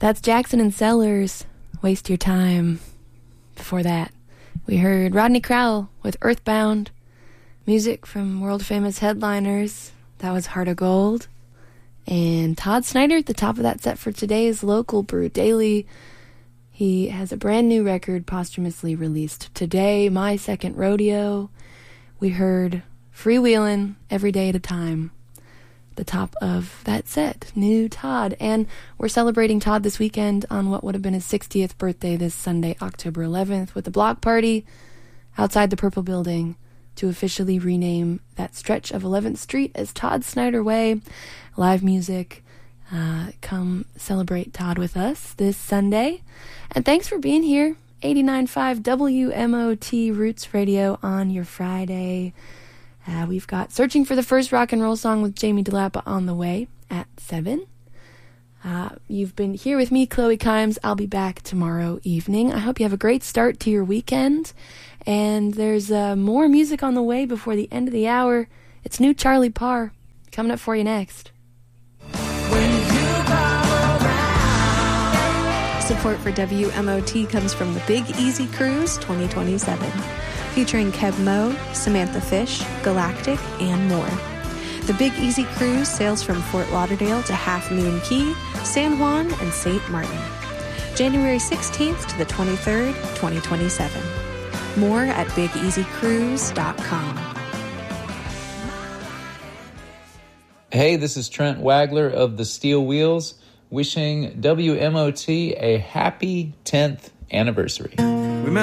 That's Jackson and Sellers, Waste Your Time. Before that, we heard Rodney Crowell with Earthbound. Music from world-famous headliners. That was Heart of Gold. And Todd Snider at the top of that set for today's local Brew Daily. He has a brand new record posthumously released today, My Second Rodeo. We heard Freewheelin' Every Day at a Time. The top of that set, new Todd. And we're celebrating Todd this weekend on what would have been his 60th birthday this Sunday, October 11th, with a block party outside the Purple Building to officially rename that stretch of 11th Street as Todd Snider Way. Live music. Come celebrate Todd with us this Sunday. And thanks for being here. 89.5 WMOT Roots Radio on your Friday. We've got Searching for the First Rock and Roll Song with Jamie DeLappa on the way at 7. You've been here with me, Chloe Kimes. I'll be back tomorrow evening. I hope you have a great start to your weekend. And there's more music on the way before the end of the hour. It's new Charlie Parr coming up for you next. Support for WMOT comes from the Big Easy Cruise 2027, featuring Kev Moe, Samantha Fish, Galactic, and more. The Big Easy Cruise sails from Fort Lauderdale to Half Moon Cay, San Juan, and St. Martin. January 16th to the 23rd, 2027. More at BigEasyCruise.com. Hey, this is Trent Wagler of the Steel Wheels, wishing WMOT a happy 10th anniversary.